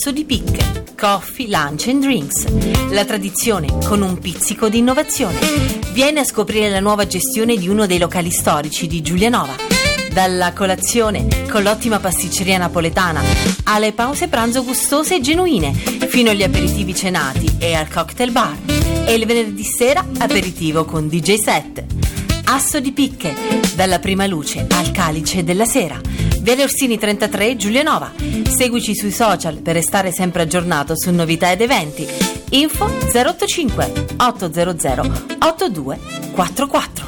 Asso di Picche, Coffee, Lunch and Drinks. La tradizione con un pizzico di innovazione. Vieni a scoprire la nuova gestione di uno dei locali storici di Giulianova. Dalla colazione con l'ottima pasticceria napoletana alle pause pranzo gustose e genuine, fino agli aperitivi cenati e al cocktail bar. E il venerdì sera aperitivo con DJ set. Asso di Picche, dalla prima luce al calice della sera. Viale Orsini 33, Giulianova. Seguici sui social per restare sempre aggiornato su novità ed eventi. Info 085 800 8244.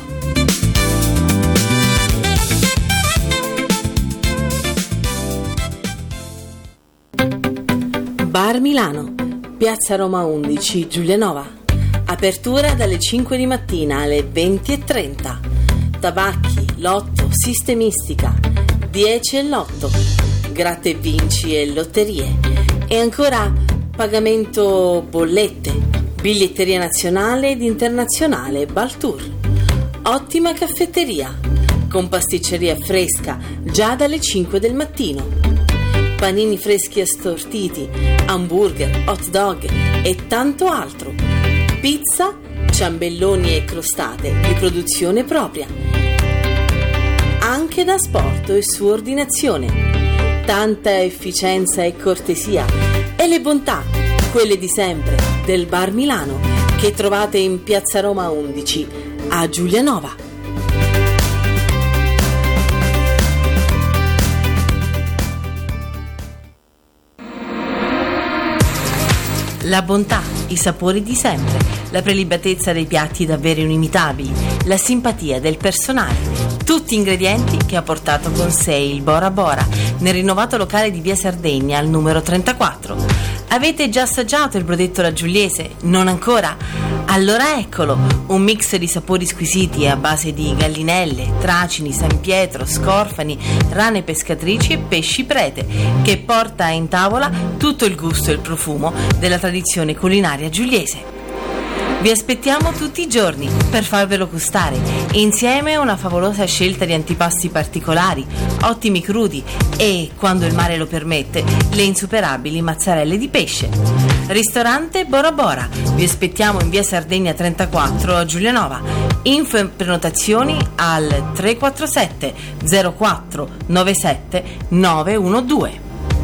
Bar Milano, Piazza Roma 11, Giulianova. Apertura dalle 5 di mattina alle 20:30. Tabacchi, lotto, sistemistica, 10 e lotto, gratta e vinci e lotterie. E ancora pagamento bollette, biglietteria nazionale ed internazionale Baltour. Ottima caffetteria, con pasticceria fresca già dalle 5 del mattino. Panini freschi assortiti, hamburger, hot dog e tanto altro. Pizza, ciambelloni e crostate di produzione propria. Anche da asporto e su ordinazione. Tanta efficienza e cortesia e le bontà, quelle di sempre, del Bar Milano, che trovate in Piazza Roma 11 a Giulianova. La bontà, i sapori di sempre, la prelibatezza dei piatti davvero inimitabili, la simpatia del personale, tutti ingredienti che ha portato con sé il Bora Bora nel rinnovato locale di Via Sardegna al numero 34. Avete già assaggiato il brodetto alla Giuliese? Non ancora? Allora eccolo, un mix di sapori squisiti a base di gallinelle, tracini, San Pietro, scorfani, rane pescatrici e pesci prete, che porta in tavola tutto il gusto e il profumo della tradizione culinaria giuliese. Vi aspettiamo tutti i giorni per farvelo gustare, insieme a una favolosa scelta di antipasti particolari, ottimi crudi e, quando il mare lo permette, le insuperabili mozzarelle di pesce. Ristorante Bora Bora, vi aspettiamo in Via Sardegna 34 a Giulianova. Info e prenotazioni al 347 04 97 912.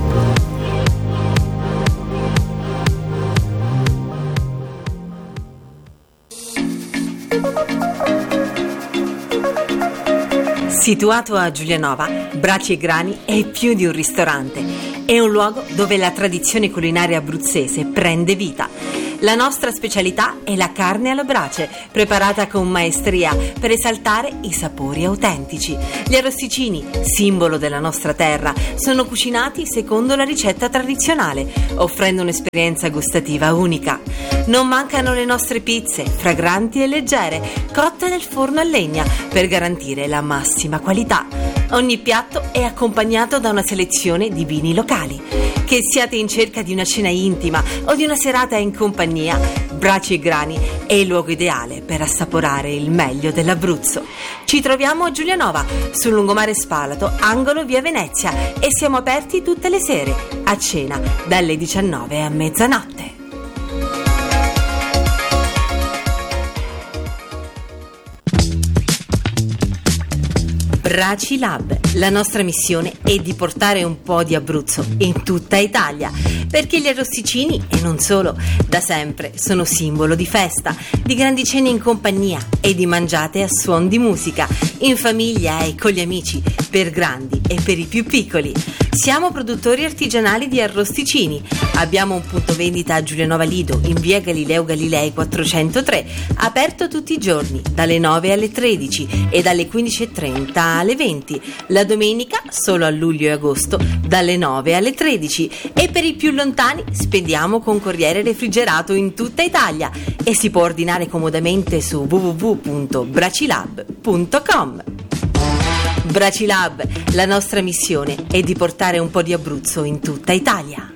Situato a Giulianova, Braci e Grani è più di un ristorante. È un luogo dove la tradizione culinaria abruzzese prende vita. La nostra specialità è la carne alla brace, preparata con maestria per esaltare i sapori autentici. Gli arrosticini, simbolo della nostra terra, sono cucinati secondo la ricetta tradizionale, offrendo un'esperienza gustativa unica. Non mancano le nostre pizze, fragranti e leggere, cotte nel forno a legna, per garantire la massima qualità. Ogni piatto è accompagnato da una selezione di vini locali. Che siate in cerca di una cena intima o di una serata in compagnia, Braci e Grani è il luogo ideale per assaporare il meglio dell'Abruzzo. Ci troviamo a Giulianova, sul lungomare Spalato, angolo via Venezia, e siamo aperti tutte le sere, a cena dalle 19 a mezzanotte. Braci Lab, la nostra missione è di portare un po' di Abruzzo in tutta Italia, perché gli arrosticini, e non solo, da sempre sono simbolo di festa, di grandi cene in compagnia e di mangiate a suon di musica, in famiglia e con gli amici, per grandi e per i più piccoli. Siamo produttori artigianali di arrosticini. Abbiamo un punto vendita a Giulianova Lido, in via Galileo Galilei 403, aperto tutti i giorni, dalle 9 alle 13 e dalle 15:30 alle 20. La domenica, solo a luglio e agosto, dalle 9 alle 13. E per i più lontani spediamo con corriere refrigerato in tutta Italia e si può ordinare comodamente su www.bracilab.com. Bracilab, la nostra missione è di portare un po' di Abruzzo in tutta Italia.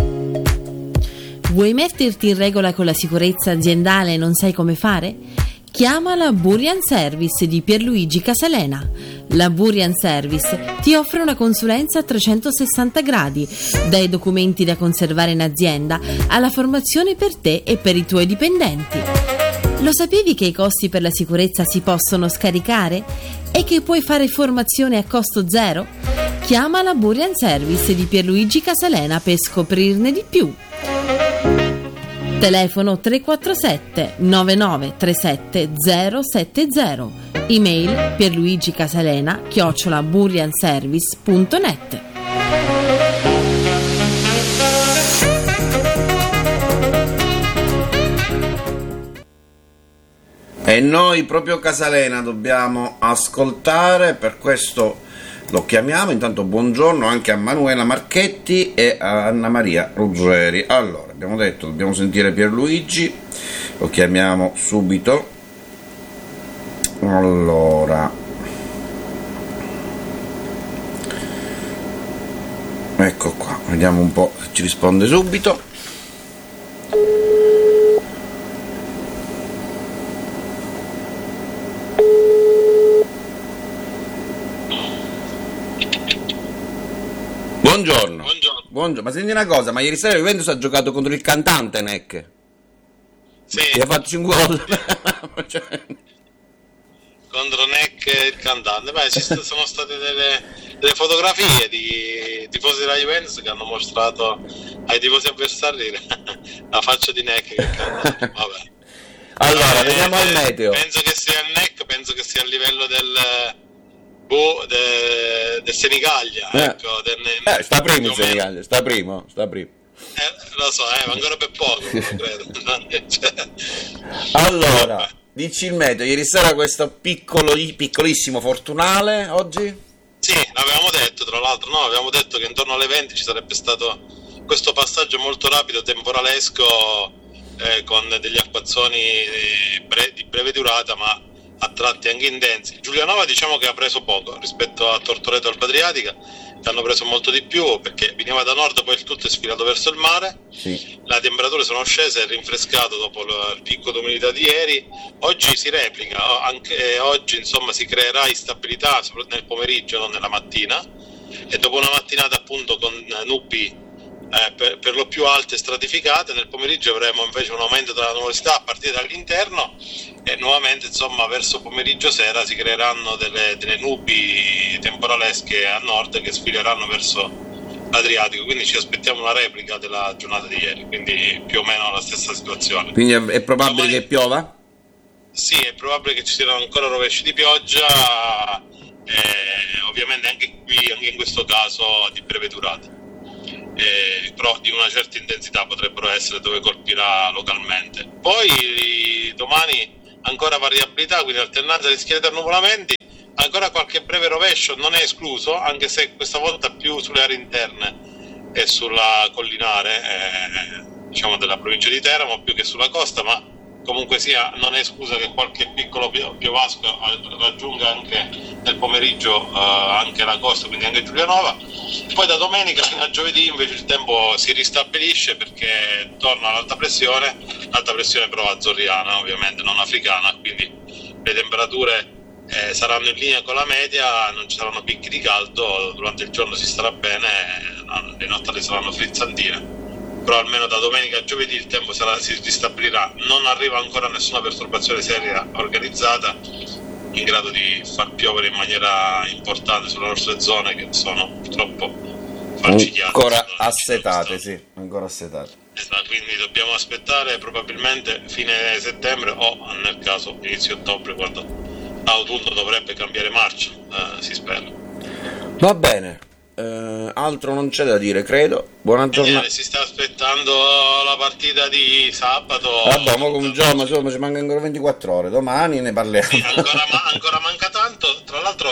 Vuoi metterti in regola con la sicurezza aziendale e non sai come fare? Chiama la Burian Service di Pierluigi Casalena. La Burian Service ti offre una consulenza a 360 gradi, dai documenti da conservare in azienda alla formazione per te e per i tuoi dipendenti. Lo sapevi che i costi per la sicurezza si possono scaricare e che puoi fare formazione a costo zero? Chiama la Burian Service di Pierluigi Casalena per scoprirne di più. Telefono 347 9937 070. Email pierluigicasalena@burianservice.net. E noi proprio Casalena dobbiamo ascoltare, per questo lo chiamiamo. Intanto buongiorno anche a Manuela Marchetti e a Anna Maria Ruggeri. Allora, abbiamo detto dobbiamo sentire Pierluigi, lo chiamiamo subito. Allora, ecco qua, vediamo un po' se ci risponde subito. Buongiorno. Buongiorno. Ma senti una cosa, ma ieri sera Juventus ha giocato contro il cantante Neck. Sì. E ha fatto 5 gol. Contro Neck e il cantante. Beh, sono state delle fotografie di tifosi della Juventus che hanno mostrato ai tifosi avversari la faccia di Neck che canta. Vabbè. Allora, veniamo al meteo. Penso che sia il Neck, penso che sia a livello del Senigallia, ecco, sta primo il Senigallia, sta primo. Lo so, ma ancora per poco, credo. Allora, dici il meteo, ieri sera questo piccolissimo Fortunale, oggi? Sì, l'avevamo detto, tra l'altro, no, avevamo detto che intorno alle 20 ci sarebbe stato questo passaggio molto rapido, temporalesco, con degli acquazzoni di breve durata, ma a tratti anche intensi. Giulianova diciamo che ha preso poco rispetto a Tortoreto e al Adriatica, che hanno preso molto di più perché veniva da nord, poi il tutto è sfilato verso il mare. Sì. Le temperature sono scese, è rinfrescato dopo il picco d'umidità di ieri. Oggi si replica, anche oggi insomma si creerà instabilità nel pomeriggio, non nella mattina, e dopo una mattinata appunto con nubi per lo più alte e stratificate, nel pomeriggio avremo invece un aumento della nuvolosità a partire dall'interno e nuovamente insomma verso pomeriggio sera si creeranno delle nubi temporalesche a nord che sfileranno verso l'Adriatico, quindi ci aspettiamo una replica della giornata di ieri, quindi più o meno la stessa situazione. Quindi è probabile domani, che piova? Sì, è probabile che ci siano ancora rovesci di pioggia, ovviamente anche in questo caso di breve durata. Però di una certa intensità potrebbero essere dove colpirà localmente. Poi domani ancora variabilità, quindi alternanza di schiere tra nuvolamenti, ancora qualche breve rovescio non è escluso, anche se questa volta più sulle aree interne e sulla collinare diciamo della provincia di Teramo più che sulla costa, ma comunque sia non è esclusa che qualche piccolo piovasco raggiunga anche nel pomeriggio anche la costa, quindi anche Giulianova. Poi da domenica fino a giovedì invece il tempo si ristabilisce perché torna l'alta pressione però azzorriana, ovviamente non africana, quindi le temperature saranno in linea con la media, non ci saranno picchi di caldo, durante il giorno si starà bene, le nottate saranno frizzantine. Però almeno da domenica a giovedì il tempo si ristabilirà, non arriva ancora nessuna perturbazione seria organizzata in grado di far piovere in maniera importante sulle nostre zone che sono purtroppo falcidiate. Ancora assetate, sì, ancora assetate. Esatto, quindi dobbiamo aspettare probabilmente fine settembre o nel caso inizio ottobre, quando l'autunno dovrebbe cambiare marcia, si spera. Va bene. Altro non c'è da dire, credo. Buona giornata. Si sta aspettando la partita di sabato. Vabbè, ma come un giorno, insomma, ci mancano ancora 24 ore. Domani ne parliamo. Sì, ancora manca tanto. Tra l'altro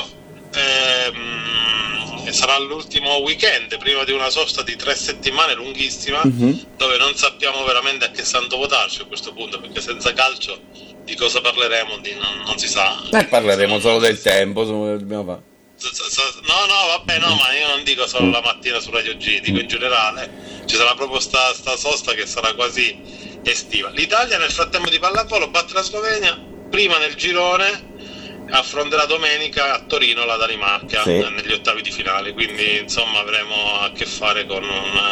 sarà l'ultimo weekend prima di una sosta di 3 settimane lunghissima, dove non sappiamo veramente a che santo votarci a questo punto, perché senza calcio di cosa parleremo non si sa. Parleremo solo del tempo, dobbiamo fare. No, vabbè, no, ma io non dico solo la mattina su Radio G, dico in generale. Ci sarà proprio sta sosta che sarà quasi estiva. L'Italia nel frattempo di pallavolo batte la Slovenia prima nel girone affronterà domenica a Torino la Danimarca, sì, negli ottavi di finale, quindi insomma avremo a che fare con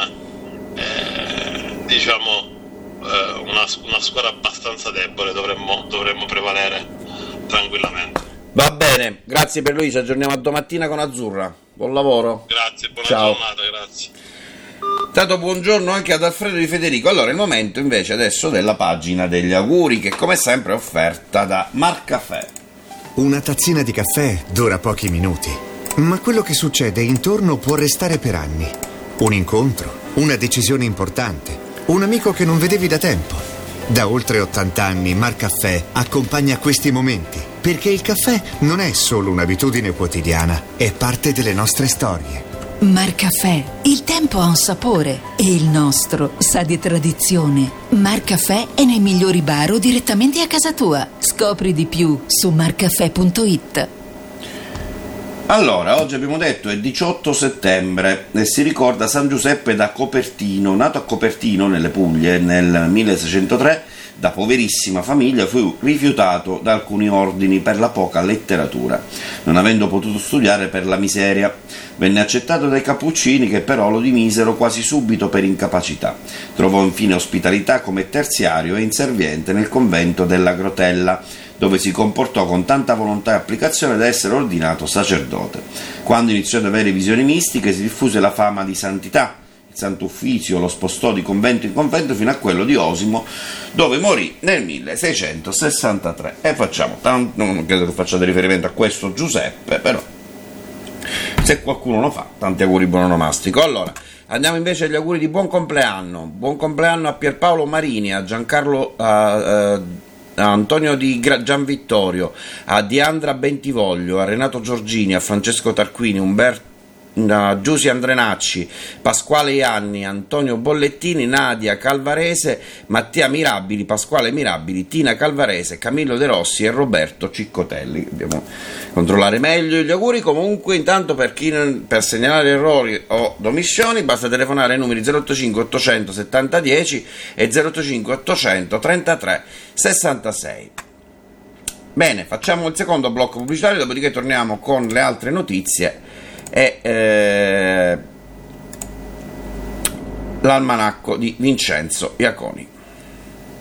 una squadra abbastanza debole, dovremmo prevalere tranquillamente. Va bene, grazie per lui, ci aggiorniamo a domattina con Azzurra. Buon lavoro. Grazie, buona Ciao. giornata, grazie. Tanto buongiorno anche ad Alfredo Di Federico. Allora, il momento invece adesso della pagina degli auguri, che come sempre è offerta da Marcaffè. Una tazzina di caffè dura pochi minuti, ma quello che succede intorno può restare per anni. Un incontro, una decisione importante, un amico che non vedevi da tempo. Da oltre 80 anni Marcaffè accompagna questi momenti, perché il caffè non è solo un'abitudine quotidiana, è parte delle nostre storie. Marcaffè, il tempo ha un sapore e il nostro sa di tradizione. Marcaffè è nei migliori bar o direttamente a casa tua. Scopri di più su marcaffè.it. Allora, oggi abbiamo detto è 18 settembre e si ricorda San Giuseppe da Copertino. Nato a Copertino, nelle Puglie, nel 1603, da poverissima famiglia fu rifiutato da alcuni ordini per la poca letteratura, non avendo potuto studiare per la miseria. Venne accettato dai Cappuccini, che però lo dimisero quasi subito per incapacità. Trovò infine ospitalità come terziario e inserviente nel convento della Grotella, dove si comportò con tanta volontà e applicazione da essere ordinato sacerdote. Quando iniziò ad avere visioni mistiche si diffuse la fama di santità. Il Santo Uffizio lo spostò di convento in convento fino a quello di Osimo, dove morì nel 1663. E non credo che facciate riferimento a questo Giuseppe, però se qualcuno lo fa, tanti auguri buon onomastico. Allora, andiamo invece agli auguri di buon compleanno. Buon compleanno a Pierpaolo Marini, a Giancarlo a Antonio di Gian Vittorio, a Diandra Bentivoglio, a Renato Giorgini, a Francesco Tarquini, a Giusi Andrenacci, Pasquale Ianni, Antonio Bollettini, Nadia Calvarese, Mattia Mirabili, Pasquale Mirabili, Tina Calvarese, Camillo De Rossi e Roberto Ciccotelli. Dobbiamo controllare meglio gli auguri. Comunque, intanto, per segnalare errori o omissioni basta telefonare ai numeri 085 800 70 10 e 085 800 33 66. Bene, facciamo il secondo blocco pubblicitario, dopodiché torniamo con le altre notizie e l'almanacco di Vincenzo Iaconi.